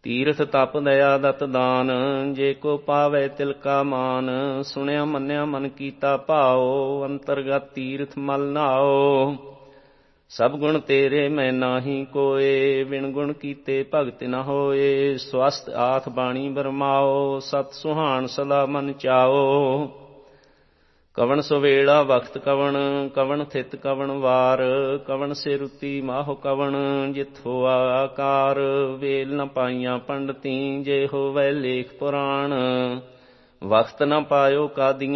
ਤੀਰਥ ਤਪ ਦਇਆ ਦਤ ਦਾਨ, ਜੇ ਕੋ ਪਾਵੈ ਤਿਲ ਕਾ ਮਾਨ। ਸੁਣਿਆ ਮੰਨਿਆ ਮਨ ਕੀਤਾ ਭਾਉ, ਅੰਤਰਗਤ ਤੀਰਥ ਮਲ ਨਾਉ। ਸਭ ਗੁਣ ਤੇਰੇ ਮੈਂ ਨਾਹੀ ਕੋਏ, ਬਿਨ ਗੁਣ ਕੀਤੇ ਭਗਤ ਨ ਹੋਏ। ਸਵਸਤ ਆਖ ਬਾਣੀ ਬਰਮਾਓ, ਸਤ ਸੁਹਾਣ ਸਦਾ ਮਨ ਚਾਓ। ਕਵਣ ਸੁਵੇਲਾ ਵਖਤ ਕਵਣ, ਕਵਣ ਥਿਤ ਕਵਣ ਵਾਰ। ਕਵਣ ਸਿਰੁਤੀ ਮਾਹੁ ਕਵਣ, ਜਿਤ ਹੋਆ ਆਕਾਰ। ਵੇਲ ਨ ਪਾਈਆਂ ਪੰਡਤੀ, ਜੇ ਹੋਵੈ ਲੇਖ ਪੁਰਾਣ। ਵਖਤ ਨ ਪਾਇਓ ਕਾਦੀਆਂ